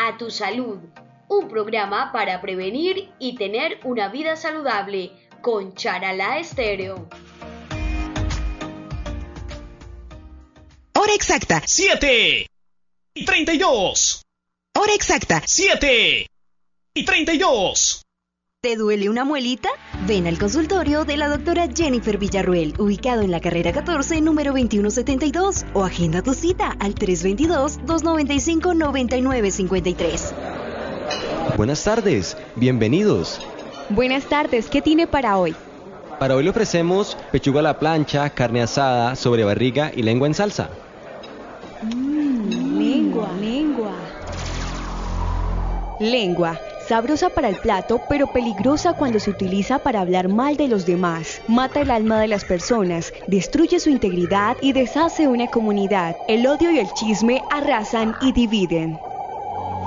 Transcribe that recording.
a tu salud, un programa para prevenir y tener una vida saludable con Charalá Estéreo. Hora exacta. 7:32. Hora exacta. 7:32. ¿Te duele una muelita? Ven al consultorio de la doctora Jennifer Villarruel, ubicado en la carrera 14, número 2172, o agenda tu cita al 322-295-9953. Buenas tardes, bienvenidos. Buenas tardes, ¿qué tiene para hoy? Para hoy le ofrecemos pechuga a la plancha, carne asada, sobrebarriga y lengua en salsa. Lengua, sabrosa para el plato, pero peligrosa cuando se utiliza para hablar mal de los demás. Mata el alma de las personas, destruye su integridad y deshace una comunidad. El odio y el chisme arrasan y dividen.